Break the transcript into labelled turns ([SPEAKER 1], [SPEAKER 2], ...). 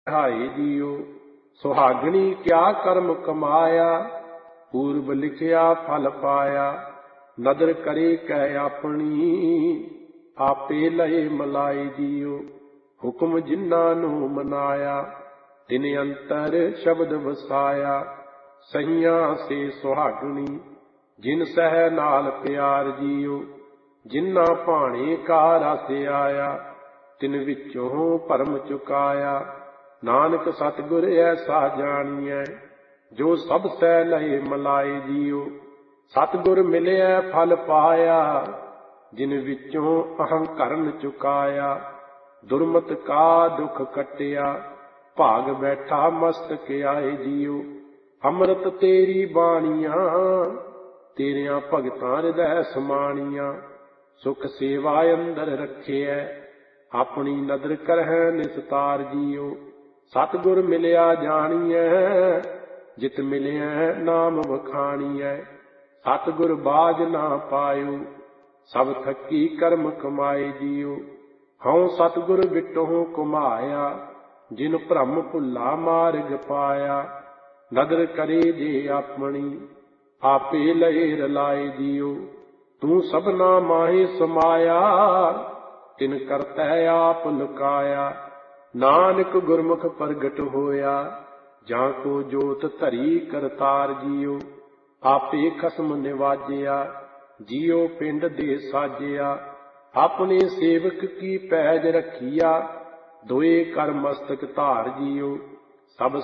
[SPEAKER 1] ਹਾਏ ਜੀਓ। ਸੁਹਾਗਣੀ ਕਿਆ ਕਰਮ ਕਮਾਇਆ, ਪੂਰਬ ਲਿਖਿਆ ਫਲ ਪਾਇਆ। ਨਦਰ ਕਰੇ ਕਹਿ ਆਪਣੀ, ਆਪੇ ਲਏ ਮਲਾਈ ਜੀਓ। ਹੁਕਮ ਜਿਨ੍ਹਾਂ ਨੂੰ ਮਨਾਇਆ, ਤਿਨ ਅੰਤਰ ਸ਼ਬਦ ਵਸਾਇਆ। ਸਹੀਆਂ ਸੇ ਸੁਹਾਗਣੀ, ਜਿਨ ਸਹਿ ਨਾਲ ਪਿਆਰ ਜੀਓ। ਜਿਨ੍ਹਾਂ ਭਾਣੇ ਕਾ ਰਸ ਆਇਆ, ਤਿਨ ਵਿੱਚੋਂ ਭਰਮ ਚੁਕਾਇਆ। ਨਾਨਕ ਸਤਿਗੁਰ ਐਸਾ ਜਾਣੀਐ, ਜੋ ਸਭ ਸਹਿ ਲਏ ਮਲਾਈ ਜੀਓ। ਸਤਿਗੁਰ ਮਿਲਿਆ ਫਲ ਪਾਇਆ, ਜਿਨ ਵਿੱਚੋਂ ਅਹੰਕਰਨ ਚੁਕਾਇਆ। ਦੁਰਮਤ ਕਾ ਦੁੱਖ ਕੱਟਿਆ, ਭਾਗ ਬੈਠਾ ਮਸਤਕ ਆਏ ਜੀਓ। ਅੰਮ੍ਰਿਤ ਤੇਰੀ ਬਾਣੀਆਂ, ਤੇਰਿਆਂ ਭਗਤਾਂ ਹਿਰਦੈ ਸਮਾਣੀਆਂ। ਸੁਖ ਸੇਵਾ ਅੰਦਰ ਰੱਖਿਐ, ਆਪਣੀ ਨਦਰ ਕਰਹਿ ਨਿਸਤਾਰ ਜੀਓ। ਸਤਿਗੁਰ ਮਿਲਿਆ ਜਾਣੀਐ, ਜਿਤ ਮਿਲਿਆ ਨਾਮ ਵਖਾਣੀਐ। ਸਤਿਗੁਰ ਬਾਝ ਨਾ ਪਾਇਓ, ਸਭ ਥੱਕੀ ਕਰਮ ਕਮਾਏ ਜੀਓ। ਹਉ ਸਤਿਗੁਰ ਵਿਟਹੁ ਘੁਮਾਇਆ, ਜਿਨ ਭ੍ਰਮ ਭੁੱਲਾ ਮਾਰਗ ਪਾਇਆ। ਨਦਰ ਕਰੇ ਜੇ ਆਪਣੀ, ਆਪੇ ਲਏ ਰਲਾਏ ਜੀਓ। ਤੂੰ ਸਭਨਾ ਮਾਹੇ ਸਮਾਇਆ, ਤਿਨ ਕਰਤੈ ਆਪ ਲੁਕਾਇਆ। ਨਾਨਕ ਗੁਰਮੁਖ ਪ੍ਰਗਟ ਹੋਇਆ, ਜਾਂ ਕੋ ਜੋਤ ਧਰੀ ਕਰਤਾਰ ਜੀਓ। ਆਪੇ ਖਸਮ ਨਿਵਾਜਿਆ, ਜੀਓ ਪਿੰਡ ਦੇ ਸਾਜਿਆ। ਆਪਣੇ ਸੇਵਕ ਕੀ ਪੈਜ ਰੱਖੀਆ, ਦੋਏ ਕਰ ਮਸਤਕ ਧਾਰ ਜੀਓ। ਸਭ